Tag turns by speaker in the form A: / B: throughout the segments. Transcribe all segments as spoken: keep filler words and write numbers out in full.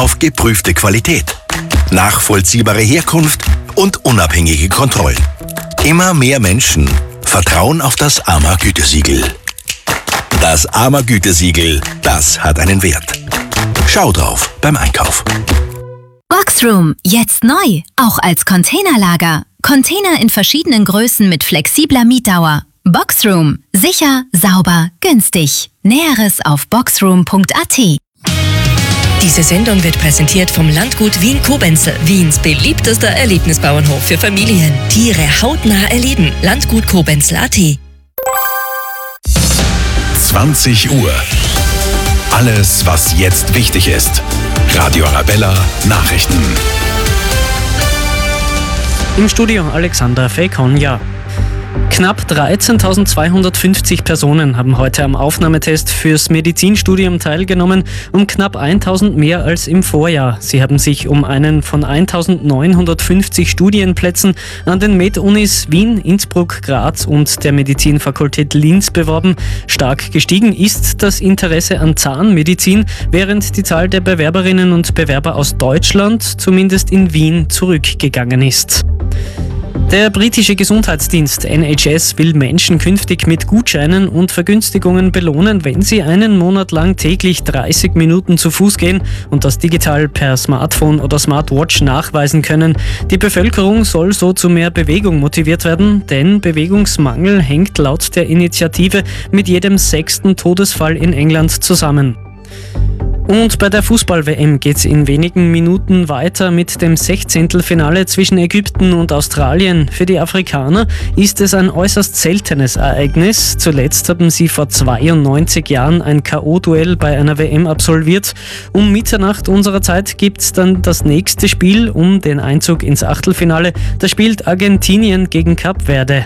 A: auf geprüfte Qualität, nachvollziehbare Herkunft und unabhängige Kontrollen. Immer mehr Menschen vertrauen auf das A M A-Gütesiegel. Das A M A-Gütesiegel, das hat einen Wert. Schau drauf beim Einkauf.
B: Boxroom, jetzt neu, auch als Containerlager. Container in verschiedenen Größen mit flexibler Mietdauer. Boxroom, sicher, sauber, günstig. Näheres auf boxroom punkt a t.
C: Diese Sendung wird präsentiert vom Landgut Wien-Koblenz, Wiens beliebtester Erlebnisbauernhof für Familien. Tiere hautnah erleben. Landgut Koblenz punkt a t.
D: zwanzig Uhr. Alles, was jetzt wichtig ist. Radio Arabella Nachrichten.
E: Im Studio Alexander Fekonja. Knapp dreizehntausendzweihundertfünfzig Personen haben heute am Aufnahmetest fürs Medizinstudium teilgenommen, um knapp tausend mehr als im Vorjahr. Sie haben sich um einen von eintausendneunhundertfünfzig Studienplätzen an den Med-Unis Wien, Innsbruck, Graz und der Medizinfakultät Linz beworben. Stark gestiegen ist das Interesse an Zahnmedizin, während die Zahl der Bewerberinnen und Bewerber aus Deutschland zumindest in Wien zurückgegangen ist. Der britische Gesundheitsdienst N H S will Menschen künftig mit Gutscheinen und Vergünstigungen belohnen, wenn sie einen Monat lang täglich dreißig Minuten zu Fuß gehen und das digital per Smartphone oder Smartwatch nachweisen können. Die Bevölkerung soll so zu mehr Bewegung motiviert werden, denn Bewegungsmangel hängt laut der Initiative mit jedem sechsten Todesfall in England zusammen. Und bei der Fußball-W M geht's in wenigen Minuten weiter mit dem Sechzehntelfinale zwischen Ägypten und Australien. Für die Afrikaner ist es ein äußerst seltenes Ereignis. Zuletzt haben sie vor zweiundneunzig Jahren ein K O-Duell bei einer W M absolviert. Um Mitternacht unserer Zeit gibt's dann das nächste Spiel um den Einzug ins Achtelfinale. Da spielt Argentinien gegen Kap Verde.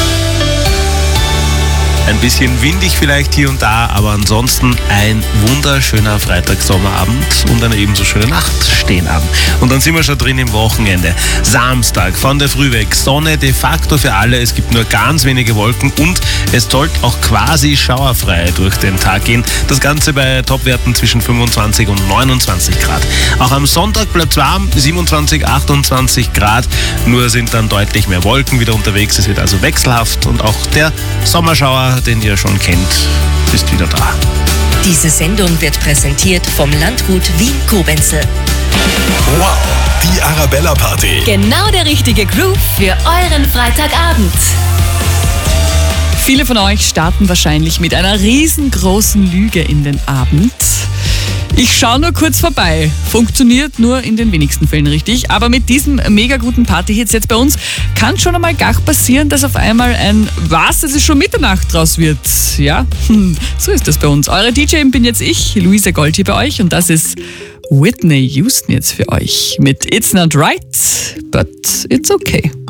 F: Ein bisschen windig vielleicht hier und da, aber ansonsten ein wunderschöner Freitag-Sommerabend und eine ebenso schöne Nacht stehen an. Und dann sind wir schon drin im Wochenende. Samstag von der Früh weg, Sonne de facto für alle, es gibt nur ganz wenige Wolken und es sollte auch quasi schauerfrei durch den Tag gehen. Das Ganze bei Topwerten zwischen fünfundzwanzig und neunundzwanzig Grad. Auch am Sonntag bleibt es warm, siebenundzwanzig, achtundzwanzig Grad, nur sind dann deutlich mehr Wolken wieder unterwegs. Es wird also wechselhaft und auch der Sommerschauer, den ihr schon kennt, ist wieder da.
C: Diese Sendung wird präsentiert vom Landgut Wien-Koblenz.
D: Wow, die Arabella Party.
G: Genau der richtige Groove für euren Freitagabend. Viele von euch starten wahrscheinlich mit einer riesengroßen Lüge in den Abend. Ich schaue nur kurz vorbei. Funktioniert nur in den wenigsten Fällen richtig. Aber mit diesem mega guten Partyhits jetzt bei uns kann schon einmal gar passieren, dass auf einmal ein Was, es ist schon Mitternacht draus wird. Ja, hm, so ist das bei uns. Eure D J bin jetzt ich, Luisa Gold hier bei euch. Und das ist Whitney Houston jetzt für euch mit It's Not Right, but It's Okay.